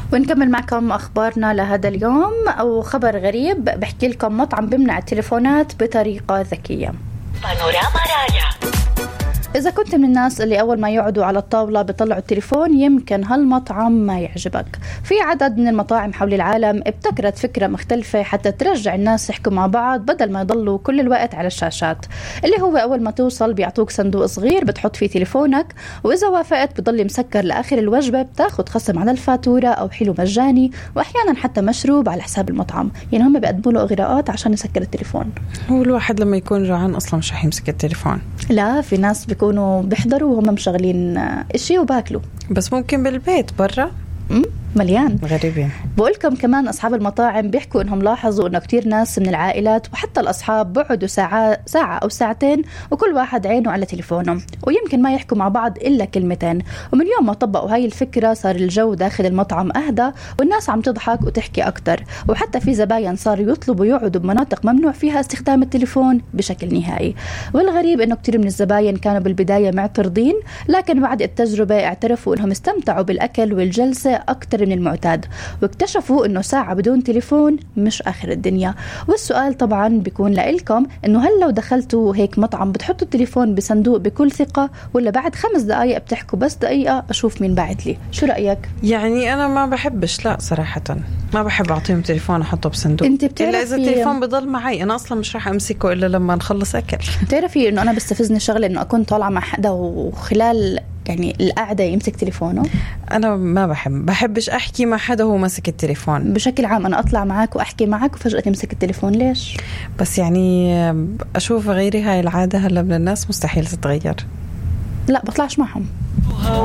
ونكمل معكم أخبارنا لهذا اليوم. أو خبر غريب بحكي لكم، مطعم بمنع التليفونات بطريقة ذكية. بانوراما رايا. إذا كنت من الناس اللي أول ما يقعدوا على الطاولة بيطلعوا التليفون، يمكن هالمطعم ما يعجبك. في عدد من المطاعم حول العالم ابتكرت فكرة مختلفة حتى ترجع الناس يحكوا مع بعض بدل ما يضلوا كل الوقت على الشاشات، اللي هو أول ما توصل بيعطوك صندوق صغير بتحط فيه تليفونك، وإذا وافقت بضل مسكر لآخر الوجبة، بتاخد خصم على الفاتورة أو حلو مجاني، وأحيانا حتى مشروب على حساب المطعم. يعني هم بيقدموا له إغراءات عشان يسكر التليفون. هو الواحد لما يكون جوعان أصلا مش رح يمسك التليفون. لا، في ناس بيكونوا بيحضروا وهم مشغلين اشي وباكلوا. بس ممكن بالبيت برا مليان. غريبين. بقولكم كمان أصحاب المطاعم بيحكوا إنهم لاحظوا إنه كتير ناس من العائلات وحتى الأصحاب بقعدوا ساعة أو ساعتين وكل واحد عينه على تليفونه، ويمكن ما يحكوا مع بعض إلا كلمتين. ومن يوم ما طبقوا هاي الفكرة صار الجو داخل المطعم أهدى، والناس عم تضحك وتحكي أكتر، وحتى في زباين صاروا يطلبوا يقعدوا بمناطق ممنوع فيها استخدام التليفون بشكل نهائي. والغريب إنه كتير من الزباين كانوا بالبداية معترضين، لكن بعد التجربة اعترفوا إنهم استمتعوا بالأكل والجلسة أكتر من المعتاد، واكتشفوا إنه ساعة بدون تليفون مش آخر الدنيا. والسؤال طبعا بيكون لإلكم، إنه هل لو دخلتوا هيك مطعم بتحطوا التليفون بصندوق بكل ثقة، ولا بعد 5 دقايق بتحكوا بس دقيقة أشوف مين باعت لي؟ شو رأيك؟ يعني أنا ما بحبش، لا صراحة ما بحب أعطيهم تليفون أحطه بصندوق إلا إذا التليفون بضل معي. أنا أصلا مش راح أمسكه إلا لما نخلص أكل. تعرفي إنه أنا بستفزني شغلة إنه أكون طالعة مع حدا وخلال يعني القعدة يمسك تليفونه. أنا ما بحبش أحكي مع حدا هو ماسك التليفون. بشكل عام أنا أطلع معك وأحكي معك وفجأة تمسك التليفون، ليش؟ بس يعني أشوف غيري هاي العادة هلا من الناس مستحيل تتغير. لا بطلعش معهم.